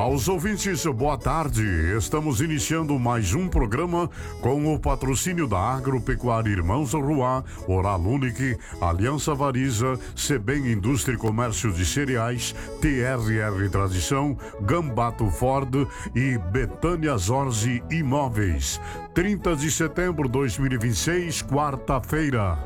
Aos ouvintes, boa tarde. Estamos iniciando mais um programa com o patrocínio da Agropecuária Irmãos Ruá, Oral Unique, Aliança Variza, Sebem Indústria e Comércio de Cereais, TRR Tradição, Gambato Ford e Betânia Zorzi Imóveis. 30 de setembro de 2026, quarta-feira.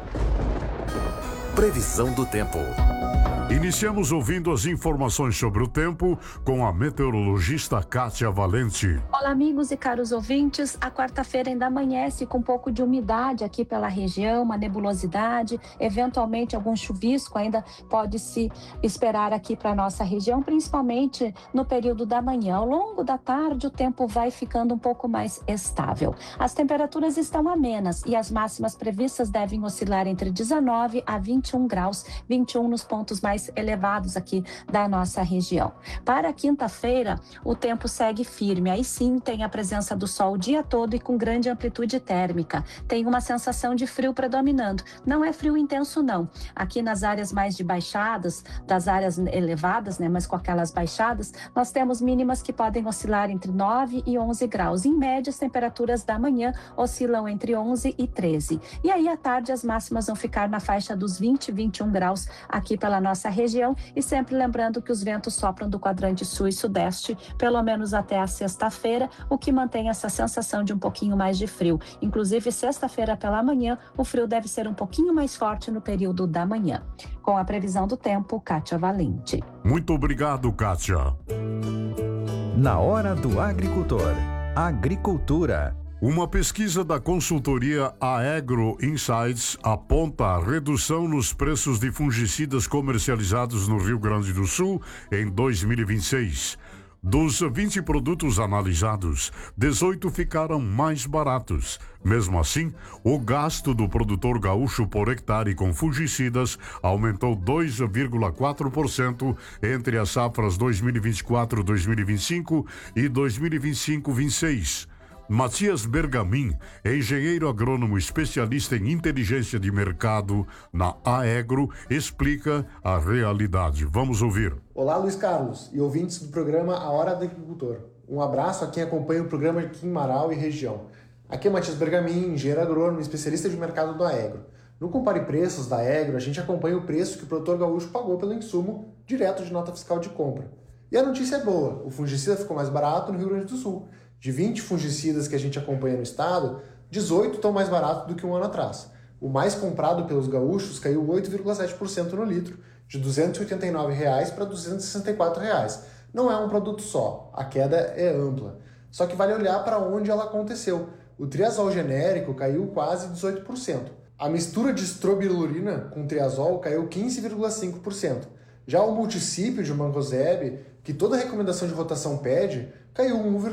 Previsão do tempo. Iniciamos ouvindo as informações sobre o tempo com a meteorologista Kátia Valente. Olá, amigos e caros ouvintes. A quarta-feira ainda amanhece com um pouco de umidade aqui pela região, uma nebulosidade, eventualmente algum chuvisco ainda pode se esperar aqui para a nossa região, principalmente no período da manhã. Ao longo da tarde, o tempo vai ficando um pouco mais estável. As temperaturas estão amenas e as máximas previstas devem oscilar entre 19 a 21 graus, 21 nos pontos mais elevados aqui da nossa região. Para quinta-feira, o tempo segue firme. Aí sim tem a presença do sol o dia todo e com grande amplitude térmica. Tem uma sensação de frio predominando. Não é frio intenso, não. Aqui nas áreas mais de baixadas, das áreas elevadas, né, mas com aquelas baixadas, nós temos mínimas que podem oscilar entre 9 e 11 graus. Em média, as temperaturas da manhã oscilam entre 11 e 13. E aí, à tarde, as máximas vão ficar na faixa dos 20 e 21 graus aqui pela nossa região, e sempre lembrando que os ventos sopram do quadrante sul e sudeste, pelo menos até a sexta-feira, o que mantém essa sensação de um pouquinho mais de frio. Inclusive, sexta-feira pela manhã, o frio deve ser um pouquinho mais forte no período da manhã. Com a previsão do tempo, Kátia Valente. Muito obrigado, Kátia. Na hora do agricultor. Agricultura. Uma pesquisa da consultoria Aegro Insights aponta a redução nos preços de fungicidas comercializados no Rio Grande do Sul em 2026. Dos 20 produtos analisados, 18 ficaram mais baratos. Mesmo assim, o gasto do produtor gaúcho por hectare com fungicidas aumentou 2,4% entre as safras 2024-2025 e 2025-26. Matias Bergamin, engenheiro agrônomo especialista em inteligência de mercado na Aegro, explica a realidade. Vamos ouvir. Olá, Luiz Carlos e ouvintes do programa A Hora do Agricultor. Um abraço a quem acompanha o programa aqui em Marau e região. Aqui é Matias Bergamin, engenheiro agrônomo especialista de mercado do Aegro. No Compare Preços da Aegro, a gente acompanha o preço que o produtor gaúcho pagou pelo insumo direto de nota fiscal de compra. E a notícia é boa, o fungicida ficou mais barato no Rio Grande do Sul. De 20 fungicidas que a gente acompanha no estado, 18 estão mais baratos do que um ano atrás. O mais comprado pelos gaúchos caiu 8,7% no litro, de R$ 289 para R$ 264. Não é um produto só, a queda é ampla. Só que vale olhar para onde ela aconteceu. O triazol genérico caiu quase 18%. A mistura de estrobilurina com triazol caiu 15,5%. Já o multicípio de mancozeb, que toda recomendação de rotação pede, caiu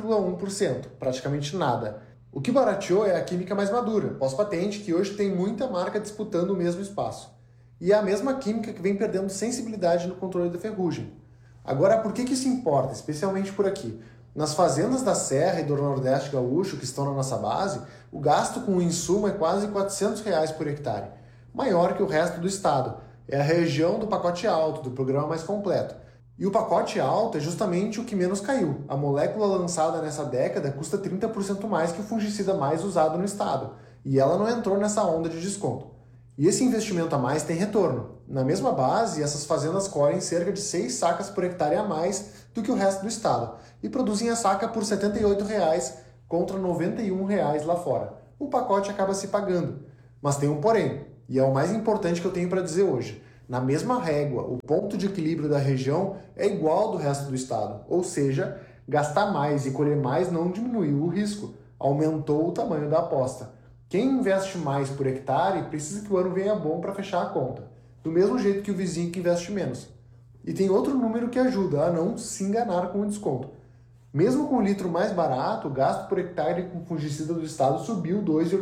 1,1%, praticamente nada. O que barateou é a química mais madura, pós-patente, que hoje tem muita marca disputando o mesmo espaço. E é a mesma química que vem perdendo sensibilidade no controle da ferrugem. Agora, por que isso importa, especialmente por aqui? Nas fazendas da Serra e do Nordeste Gaúcho, que estão na nossa base, o gasto com o insumo é quase R$ 400 por hectare, maior que o resto do estado. É a região do pacote alto, do programa mais completo. E o pacote alto é justamente o que menos caiu. A molécula lançada nessa década custa 30% mais que o fungicida mais usado no estado. E ela não entrou nessa onda de desconto. E esse investimento a mais tem retorno. Na mesma base, essas fazendas colhem cerca de 6 sacas por hectare a mais do que o resto do estado. E produzem a saca por R$ 78 contra R$ 91 lá fora. O pacote acaba se pagando. Mas tem um porém, e é o mais importante que eu tenho para dizer hoje. Na mesma régua, o ponto de equilíbrio da região é igual ao do resto do estado, ou seja, gastar mais e colher mais não diminuiu o risco, aumentou o tamanho da aposta. Quem investe mais por hectare precisa que o ano venha bom para fechar a conta, do mesmo jeito que o vizinho que investe menos. E tem outro número que ajuda a não se enganar com o desconto. Mesmo com o litro mais barato, o gasto por hectare com fungicida do estado subiu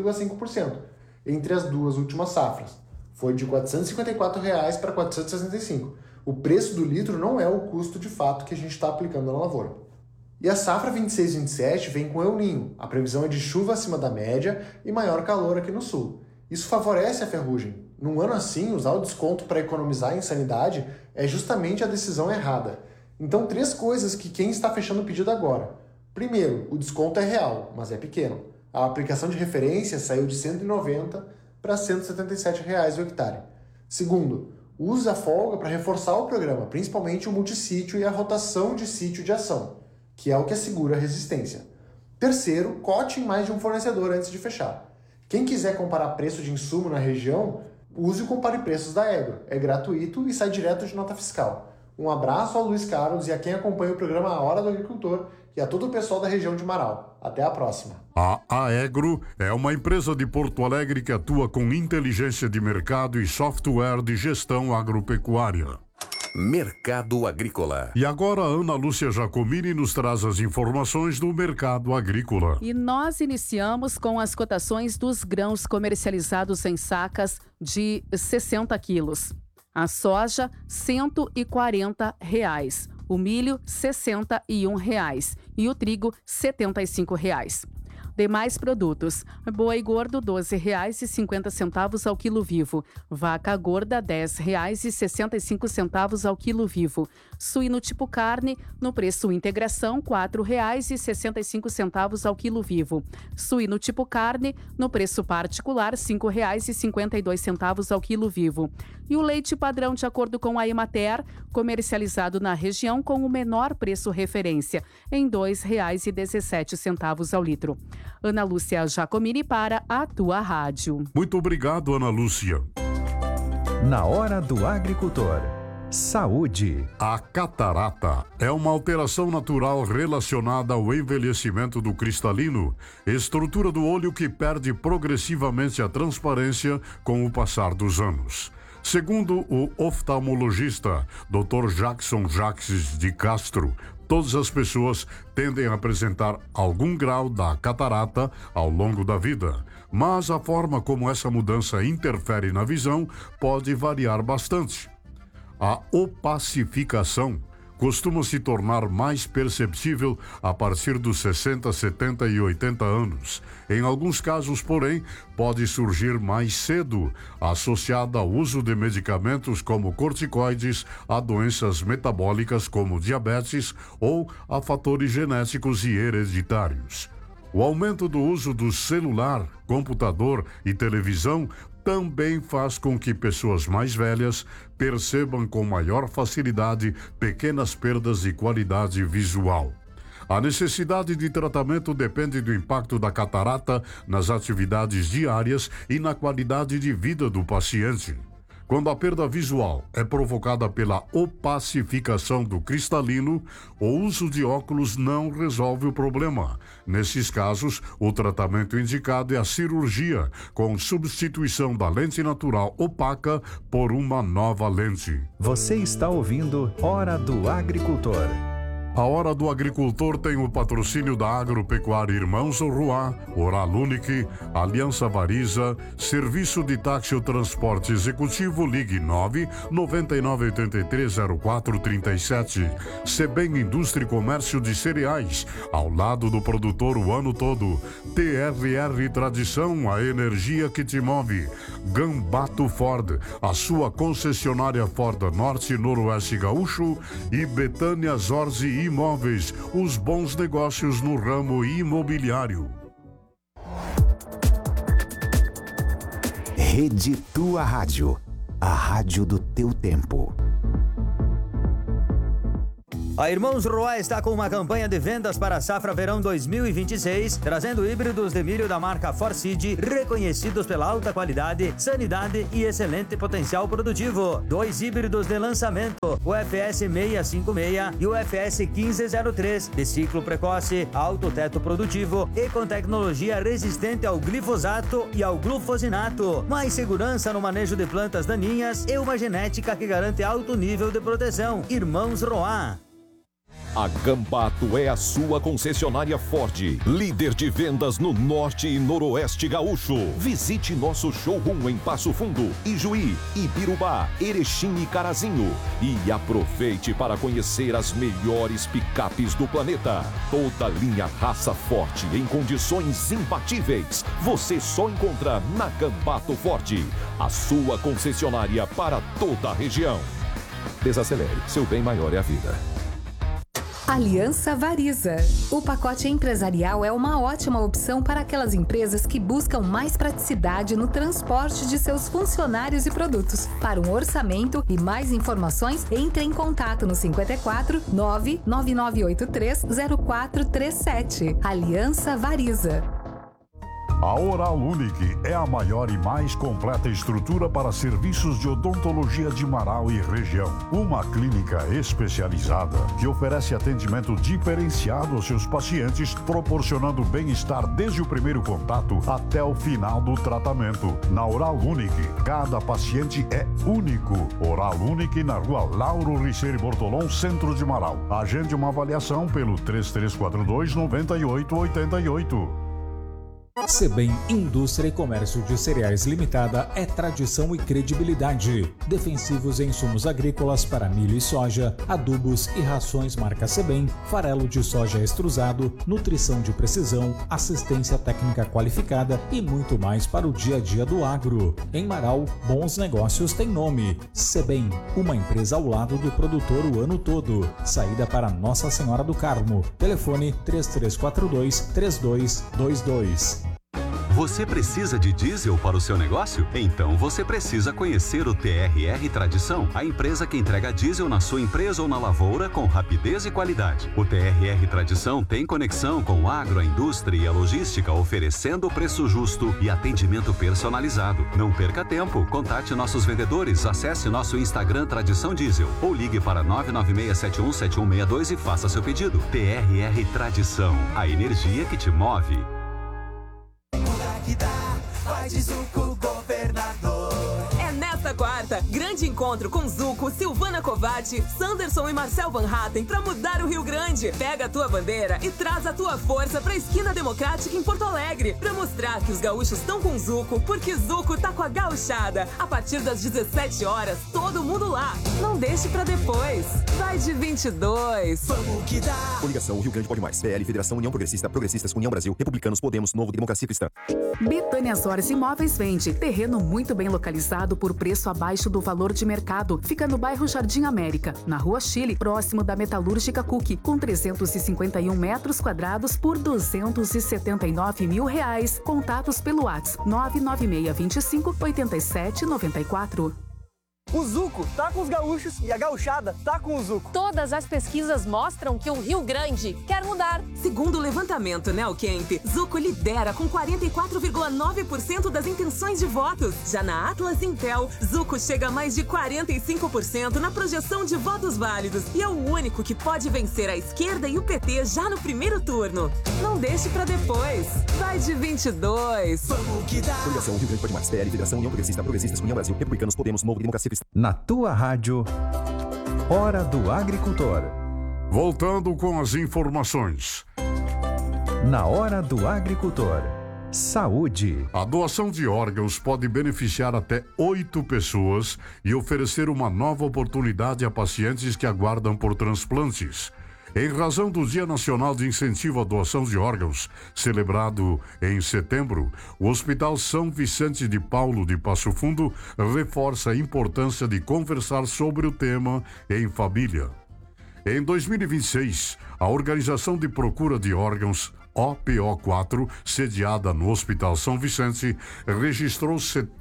2,5% entre as duas últimas safras. Foi de R$ 454 para R$ 465. O preço do litro não é o custo de fato que a gente está aplicando na lavoura. E a safra 26-27 vem com El Ninho. A previsão é de chuva acima da média e maior calor aqui no sul. Isso favorece a ferrugem. Num ano assim, usar o desconto para economizar em sanidade é justamente a decisão errada. Então, 3 coisas que quem está fechando o pedido agora. Primeiro, o desconto é real, mas é pequeno. A aplicação de referência saiu de R$ 190 para R$ 177 o hectare. Segundo, use a folga para reforçar o programa, principalmente o multissítio e a rotação de sítio de ação, que é o que assegura a resistência. Terceiro, cote em mais de um fornecedor antes de fechar. Quem quiser comparar preço de insumo na região, use o Compare Preços da Egro. É gratuito e sai direto de nota fiscal. Um abraço ao Luiz Carlos e a quem acompanha o programa A Hora do Agricultor e a todo o pessoal da região de Marau. Até a próxima. A Aegro é uma empresa de Porto Alegre que atua com inteligência de mercado e software de gestão agropecuária. Mercado Agrícola. E agora a Ana Lúcia Giacomini nos traz as informações do mercado agrícola. E nós iniciamos com as cotações dos grãos comercializados em sacas de 60 quilos. A soja, R$ 140. O milho, R$ 61 e o trigo, R$ 75. Demais produtos: boi gordo, R$ 12,50 ao quilo vivo. Vaca gorda, R$ 10,65 ao quilo vivo. Suíno tipo carne, no preço integração, R$ 4,65 ao quilo vivo. Suíno tipo carne, no preço particular, R$ 5,52 ao quilo vivo. E o leite padrão, de acordo com a Emater, comercializado na região com o menor preço referência, em R$ 2,17 ao litro. Ana Lúcia Giacomini para a tua rádio. Muito obrigado, Ana Lúcia. Na Hora do Agricultor. Saúde. A catarata é uma alteração natural relacionada ao envelhecimento do cristalino, estrutura do olho que perde progressivamente a transparência com o passar dos anos. Segundo o oftalmologista Dr. Jackson Jacques de Castro, todas as pessoas tendem a apresentar algum grau da catarata ao longo da vida, mas a forma como essa mudança interfere na visão pode variar bastante. A opacificação costuma se tornar mais perceptível a partir dos 60, 70 e 80 anos. Em alguns casos, porém, pode surgir mais cedo, associada ao uso de medicamentos como corticoides, a doenças metabólicas como diabetes ou a fatores genéticos e hereditários. O aumento do uso do celular, computador e televisão também faz com que pessoas mais velhas percebam com maior facilidade pequenas perdas de qualidade visual. A necessidade de tratamento depende do impacto da catarata nas atividades diárias e na qualidade de vida do paciente. Quando a perda visual é provocada pela opacificação do cristalino, o uso de óculos não resolve o problema. Nesses casos, o tratamento indicado é a cirurgia, com substituição da lente natural opaca por uma nova lente. Você está ouvindo Hora do Agricultor. A Hora do Agricultor tem o patrocínio da Agropecuária Irmãos Roá, Oral Unique, Aliança Variza, Serviço de Táxi ou Transporte Executivo, ligue 999830437. Sebem Indústria e Comércio de Cereais, ao lado do produtor o ano todo. TRR Tradição, a energia que te move. Gambato Ford, a sua concessionária Ford Norte e Noroeste Gaúcho. E Betânia Zorzi Imóveis, os bons negócios no ramo imobiliário. Rede Tua Rádio, a rádio do teu tempo. A Irmãos Roá está com uma campanha de vendas para a safra verão 2026, trazendo híbridos de milho da marca Forseed, reconhecidos pela alta qualidade, sanidade e excelente potencial produtivo. 2 híbridos de lançamento, o FS 656 e o FS 1503, de ciclo precoce, alto teto produtivo e com tecnologia resistente ao glifosato e ao glufosinato. Mais segurança no manejo de plantas daninhas e uma genética que garante alto nível de proteção. Irmãos Roá. A Gambato é a sua concessionária Ford, líder de vendas no Norte e Noroeste Gaúcho. Visite nosso showroom em Passo Fundo, Ijuí, Ibirubá, Erechim e Carazinho. E aproveite para conhecer as melhores picapes do planeta. Toda linha raça forte em condições imbatíveis. Você só encontra na Gambato Ford, a sua concessionária para toda a região. Desacelere, seu bem maior é a vida. Aliança Variza. O pacote empresarial é uma ótima opção para aquelas empresas que buscam mais praticidade no transporte de seus funcionários e produtos. Para um orçamento e mais informações, entre em contato no 54 99983 0437. Aliança Variza. A Oral Unique é a maior e mais completa estrutura para serviços de odontologia de Marau e região. Uma clínica especializada que oferece atendimento diferenciado aos seus pacientes, proporcionando bem-estar desde o primeiro contato até o final do tratamento. Na Oral Unique, cada paciente é único. Oral Unique na rua Lauro Riceiro Bortolom, centro de Marau. Agende uma avaliação pelo 3342-9888. Sebem Indústria e Comércio de Cereais Limitada é tradição e credibilidade. Defensivos em insumos agrícolas para milho e soja, adubos e rações marca Sebem, farelo de soja extrusado, nutrição de precisão, assistência técnica qualificada e muito mais para o dia a dia do agro. Em Marau, bons negócios têm nome. Sebem, uma empresa ao lado do produtor o ano todo. Saída para Nossa Senhora do Carmo. Telefone 3342-3222. Você precisa de diesel para o seu negócio? Então você precisa conhecer o TRR Tradição, a empresa que entrega diesel na sua empresa ou na lavoura com rapidez e qualidade. O TRR Tradição tem conexão com o agro, a indústria e a logística, oferecendo preço justo e atendimento personalizado. Não perca tempo, contate nossos vendedores, acesse nosso Instagram Tradição Diesel ou ligue para 996717162 e faça seu pedido. TRR Tradição, a energia que te move. Vai de Zuco, governador. É nesta quarta, grande encontro com Zuco, Silvana Covatti, Sanderson e Marcel Van Hatten pra mudar o Rio Grande. Pega a tua bandeira e traz a tua força pra Esquina Democrática em Porto Alegre, pra mostrar que os gaúchos estão com Zuco, porque Zuco tá com a gauchada. A partir das 17 horas, todo mundo lá. Não deixe pra depois. Vai de 22. Vamos que dá. Coligação Rio Grande Pode Mais. PL, Federação União Progressista, Progressistas, União Brasil, Republicanos, Podemos, Novo, Democracia Cristã. Betânia Soares Imóveis vende terreno muito bem localizado por preço abaixo do valor de mercado. Fica no bairro Jardim América, na Rua Chile, próximo da Metalúrgica Cook, com 351 metros quadrados por R$279 mil. Contatos pelo WhatsApp 99625-8794. O Zuco tá com os gaúchos e a gauchada tá com o Zuco. Todas as pesquisas mostram que o Rio Grande quer mudar. Segundo o levantamento Neocamp, Zuco lidera com 44,9% das intenções de votos. Já na Atlas Intel, Zuco chega a mais de 45% na projeção de votos válidos e é o único que pode vencer a esquerda e o PT já no primeiro turno. Não deixe pra depois. Vai de 22. Vamos que dá. Coligação Rio Grande Pode Mais. PL, Federação União Progressista, Progressistas, União Brasil, Republicanos, Podemos, Novo, Democracia Cristã. Na tua rádio, Hora do Agricultor. Voltando com as informações. Na Hora do Agricultor, saúde. A doação de órgãos pode beneficiar até 8 pessoas e oferecer uma nova oportunidade a pacientes que aguardam por transplantes. Em razão do Dia Nacional de Incentivo à Doação de Órgãos, celebrado em setembro, o Hospital São Vicente de Paulo de Passo Fundo reforça a importância de conversar sobre o tema em família. Em 2026, a Organização de Procura de Órgãos OPO4, sediada no Hospital São Vicente, registrou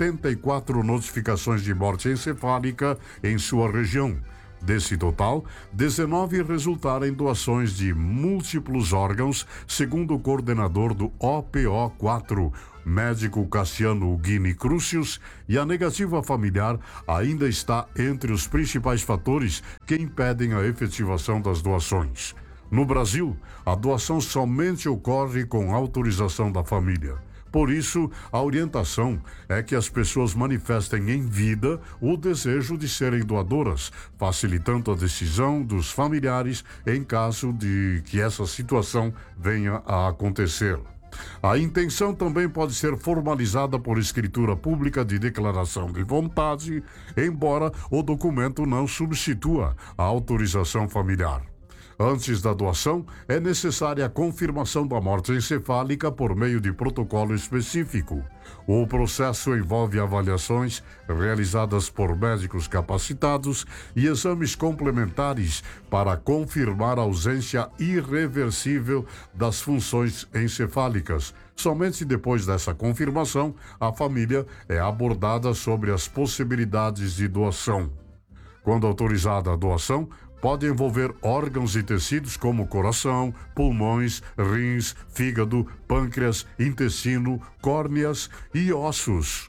74 notificações de morte encefálica em sua região. Desse total, 19 resultaram em doações de múltiplos órgãos, segundo o coordenador do OPO4, médico Cassiano Guini Crucius, e a negativa familiar ainda está entre os principais fatores que impedem a efetivação das doações. No Brasil, a doação somente ocorre com autorização da família. Por isso, a orientação é que as pessoas manifestem em vida o desejo de serem doadoras, facilitando a decisão dos familiares em caso de que essa situação venha a acontecer. A intenção também pode ser formalizada por escritura pública de declaração de vontade, embora o documento não substitua a autorização familiar. Antes da doação, é necessária a confirmação da morte encefálica por meio de protocolo específico. O processo envolve avaliações realizadas por médicos capacitados e exames complementares para confirmar a ausência irreversível das funções encefálicas. Somente depois dessa confirmação, a família é abordada sobre as possibilidades de doação. Quando autorizada a doação, pode envolver órgãos e tecidos como coração, pulmões, rins, fígado, pâncreas, intestino, córneas e ossos.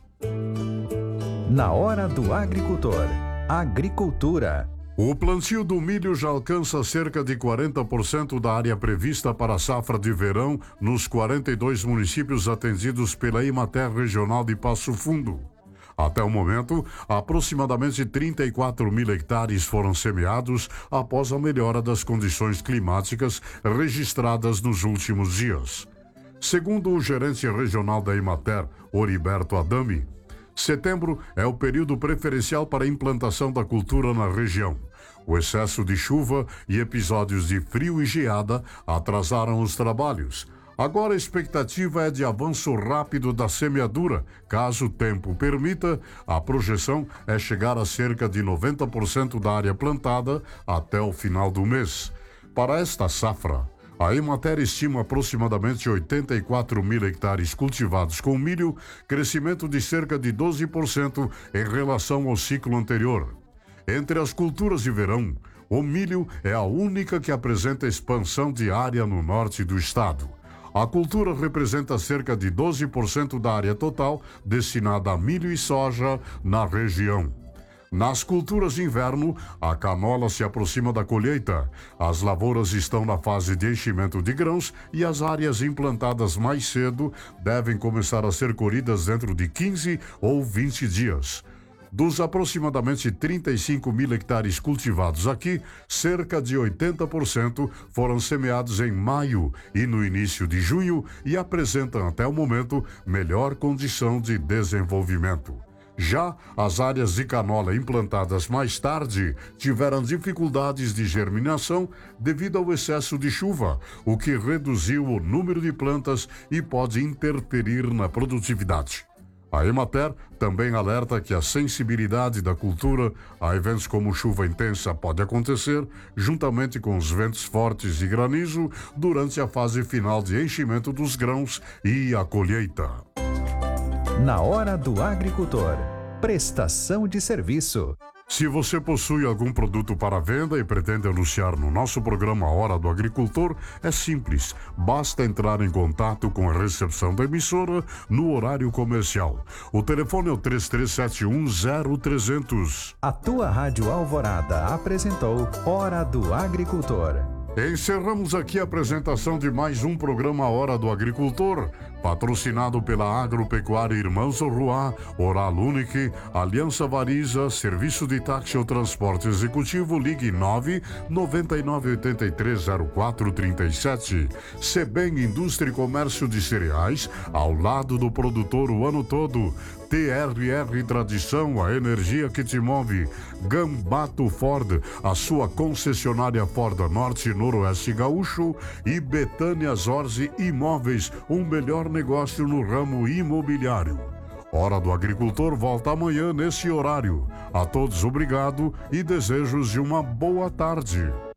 Na hora do agricultor. Agricultura. O plantio do milho já alcança cerca de 40% da área prevista para a safra de verão nos 42 municípios atendidos pela Emater Regional de Passo Fundo. Até o momento, aproximadamente 34 mil hectares foram semeados após a melhora das condições climáticas registradas nos últimos dias. Segundo o gerente regional da Emater, Oriberto Adami, setembro é o período preferencial para a implantação da cultura na região. O excesso de chuva e episódios de frio e geada atrasaram os trabalhos. Agora a expectativa é de avanço rápido da semeadura. Caso o tempo permita, a projeção é chegar a cerca de 90% da área plantada até o final do mês. Para esta safra, a Emater estima aproximadamente 84 mil hectares cultivados com milho, crescimento de cerca de 12% em relação ao ciclo anterior. Entre as culturas de verão, o milho é a única que apresenta expansão de área no norte do estado. A cultura representa cerca de 12% da área total destinada a milho e soja na região. Nas culturas de inverno, a canola se aproxima da colheita. As lavouras estão na fase de enchimento de grãos e as áreas implantadas mais cedo devem começar a ser colhidas dentro de 15 ou 20 dias. Dos aproximadamente 35 mil hectares cultivados aqui, cerca de 80% foram semeados em maio e no início de junho e apresentam até o momento melhor condição de desenvolvimento. Já as áreas de canola implantadas mais tarde tiveram dificuldades de germinação devido ao excesso de chuva, o que reduziu o número de plantas e pode interferir na produtividade. A Emater também alerta que a sensibilidade da cultura a eventos como chuva intensa pode acontecer, juntamente com os ventos fortes e granizo, durante a fase final de enchimento dos grãos e a colheita. Na hora do agricultor. Prestação de serviço. Se você possui algum produto para venda e pretende anunciar no nosso programa Hora do Agricultor, é simples. Basta entrar em contato com a recepção da emissora no horário comercial. O telefone é o 3371-0300. A tua Rádio Alvorada apresentou Hora do Agricultor. Encerramos aqui a apresentação de mais um programa Hora do Agricultor, patrocinado pela Agropecuária Irmãos Roá, Oral Unique, Aliança Variza, Serviço de Táxi ou Transporte Executivo, ligue 999830437. Sebem Indústria e Comércio de Cereais, ao lado do produtor o ano todo. TRR Tradição, a energia que te move. Gambato Ford, a sua concessionária Ford Norte e Noroeste Gaúcho. E Betânia Zorzi Imóveis, um melhor negócio no ramo imobiliário. Hora do Agricultor volta amanhã nesse horário. A todos obrigado e desejos de uma boa tarde.